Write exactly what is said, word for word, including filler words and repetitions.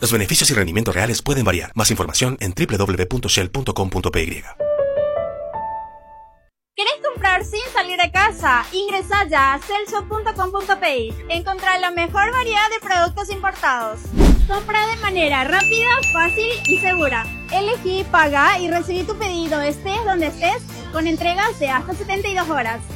Los beneficios y rendimientos reales pueden variar. Más información en doble u doble u doble u punto shell punto com punto p y. ¿Querés comprar sin salir de casa? Ingresa ya a celso punto com punto p y. Encontrá la mejor variedad de productos importados. Compra de manera rápida, fácil y segura. Elegí, paga y recibí tu pedido estés donde estés con entregas de hasta setenta y dos horas.